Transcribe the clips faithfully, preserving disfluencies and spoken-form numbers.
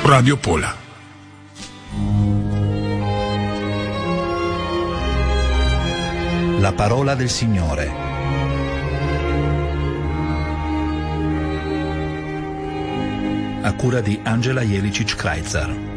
Radio Pola. La parola del Signore. A cura di Angela Jelicic-Kreitzer.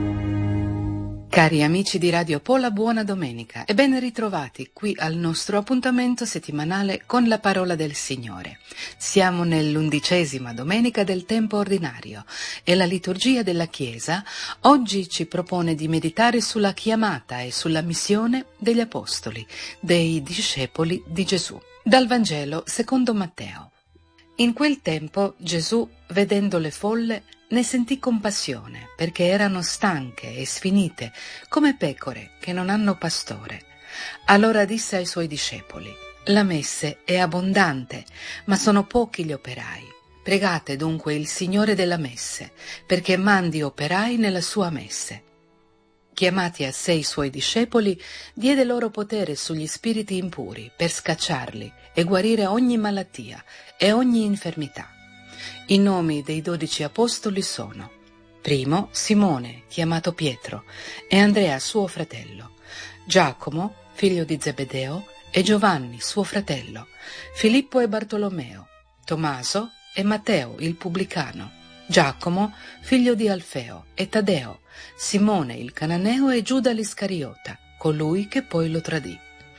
Cari amici di Radio Pola, buona domenica e ben ritrovati qui al nostro appuntamento settimanale con la parola del Signore. Siamo nell'undicesima domenica del tempo ordinario e la liturgia della Chiesa oggi ci propone di meditare sulla chiamata e sulla missione degli apostoli, dei discepoli di Gesù. Dal Vangelo secondo Matteo. In quel tempo Gesù, vedendo le folle, ne sentì compassione, perché erano stanche e sfinite, come pecore che non hanno pastore. Allora disse ai suoi discepoli: «La messe è abbondante, ma sono pochi gli operai. Pregate dunque il Signore della messe, perché mandi operai nella sua messe». Chiamati a sé i suoi discepoli, diede loro potere sugli spiriti impuri per scacciarli e guarire ogni malattia e ogni infermità. I nomi dei dodici apostoli sono: primo Simone, chiamato Pietro, e Andrea suo fratello, Giacomo, figlio di Zebedeo, e Giovanni suo fratello, Filippo e Bartolomeo, Tommaso e Matteo il pubblicano, Giacomo, figlio di Alfeo, e Taddeo, Simone il cananeo e Giuda l'Iscariota, colui che poi lo tradì.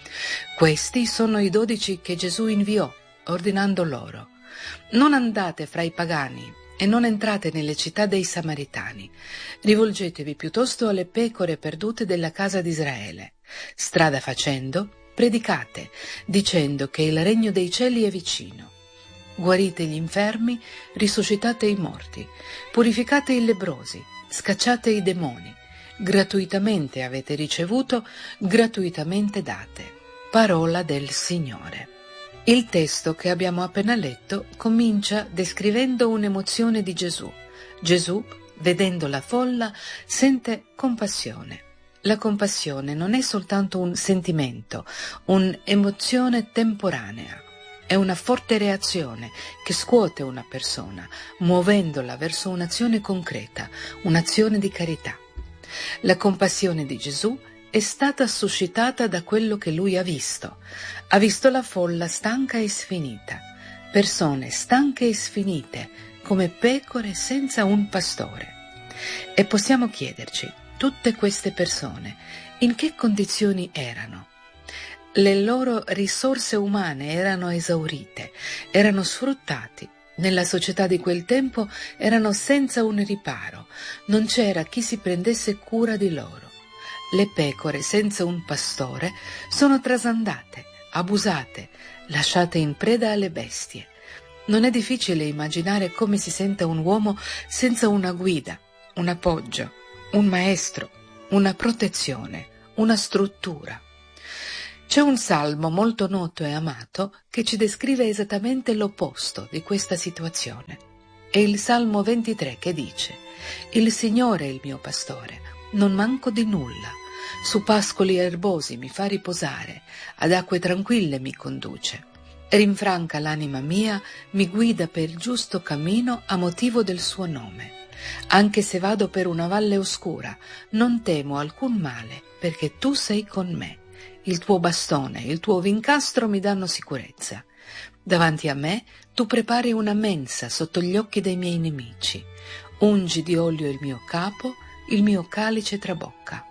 Questi sono i dodici che Gesù inviò, ordinando loro: «Non andate fra i pagani e non entrate nelle città dei Samaritani. Rivolgetevi piuttosto alle pecore perdute della casa di Israele. Strada facendo, predicate, dicendo che il regno dei cieli è vicino. Guarite gli infermi, risuscitate i morti, purificate i lebbrosi, scacciate i demoni. Gratuitamente avete ricevuto, gratuitamente date». Parola del Signore. Il testo che abbiamo appena letto comincia descrivendo un'emozione di Gesù. Gesù, vedendo la folla, sente compassione. La compassione non è soltanto un sentimento, un'emozione temporanea. È una forte reazione che scuote una persona, muovendola verso un'azione concreta, un'azione di carità. La compassione di Gesù è stata suscitata da quello che lui ha visto. Ha visto la folla stanca e sfinita, persone stanche e sfinite, come pecore senza un pastore. E possiamo chiederci, tutte queste persone, in che condizioni erano? Le loro risorse umane erano esaurite, erano sfruttati. Nella società di quel tempo erano senza un riparo, non c'era chi si prendesse cura di loro. Le pecore senza un pastore sono trasandate, abusate, lasciate in preda alle bestie. Non è difficile immaginare come si senta un uomo senza una guida, un appoggio, un maestro, una protezione, una struttura. C'è un salmo molto noto e amato che ci descrive esattamente l'opposto di questa situazione. È il Salmo ventitré che dice: «Il Signore è il mio pastore, non manco di nulla. Su pascoli erbosi mi fa riposare, ad acque tranquille mi conduce. Rinfranca l'anima mia, mi guida per il giusto cammino a motivo del suo nome. Anche se vado per una valle oscura, non temo alcun male, perché tu sei con me. Il tuo bastone e il tuo vincastro mi danno sicurezza. Davanti a me tu prepari una mensa sotto gli occhi dei miei nemici. Ungi di olio il mio capo, il mio calice trabocca».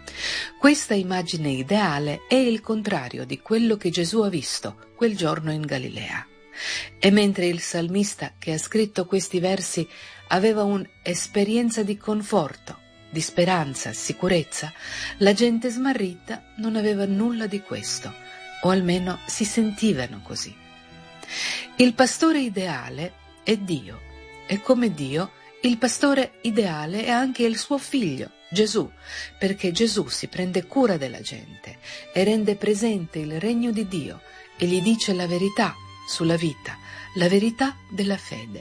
Questa immagine ideale è il contrario di quello che Gesù ha visto quel giorno in Galilea. E mentre il salmista che ha scritto questi versi aveva un'esperienza di conforto, di speranza, sicurezza, la gente smarrita non aveva nulla di questo, o almeno si sentivano così. Il pastore ideale è Dio, e come Dio, il pastore ideale è anche il suo figlio, Gesù, perché Gesù si prende cura della gente e rende presente il regno di Dio e gli dice la verità sulla vita, la verità della fede.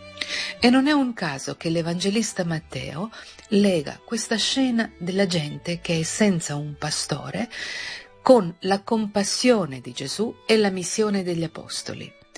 E non è un caso che l'Evangelista Matteo lega questa scena della gente che è senza un pastore con la compassione di Gesù e la missione degli Apostoli.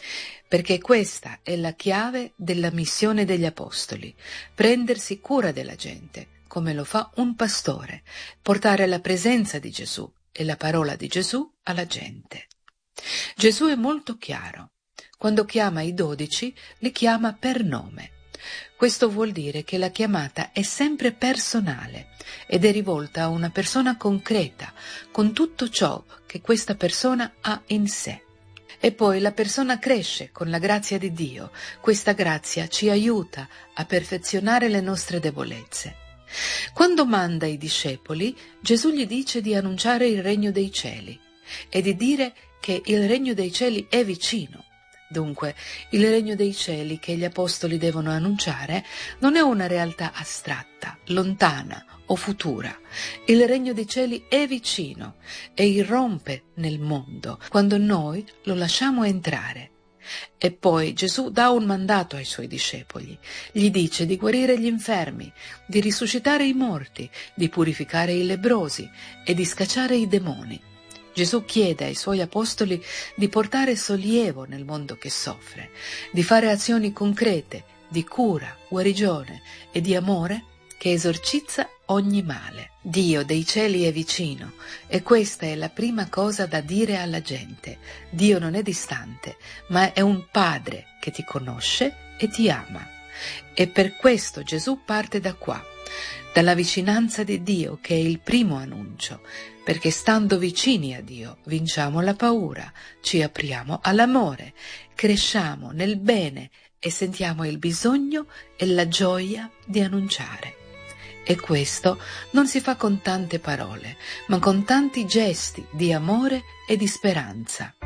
perché questa è la chiave della missione degli apostoli, prendersi cura della gente, come lo fa un pastore, portare la presenza di Gesù e la parola di Gesù alla gente. Gesù è molto chiaro. Quando chiama i dodici, li chiama per nome. Questo vuol dire che la chiamata è sempre personale ed è rivolta a una persona concreta, con tutto ciò che questa persona ha in sé. E poi la persona cresce con la grazia di Dio. Questa grazia ci aiuta a perfezionare le nostre debolezze. Quando manda i discepoli, Gesù gli dice di annunciare il regno dei cieli e di dire che il regno dei cieli è vicino. Dunque, il regno dei cieli che gli apostoli devono annunciare non è una realtà astratta, lontana o futura. Il regno dei cieli è vicino e irrompe nel mondo quando noi lo lasciamo entrare. E poi Gesù dà un mandato ai suoi discepoli. Gli dice di guarire gli infermi, di risuscitare i morti, di purificare i lebbrosi e di scacciare i demoni. Gesù chiede ai suoi apostoli di portare sollievo nel mondo che soffre, di fare azioni concrete di cura, guarigione e di amore che esorcizza ogni male. Dio dei cieli è vicino e questa è la prima cosa da dire alla gente. Dio non è distante, ma è un Padre che ti conosce e ti ama. E per questo Gesù parte da qua, dalla vicinanza di Dio, che è il primo annuncio, perché stando vicini a Dio vinciamo la paura, ci apriamo all'amore, cresciamo nel bene e sentiamo il bisogno e la gioia di annunciare. E questo non si fa con tante parole, ma con tanti gesti di amore e di speranza.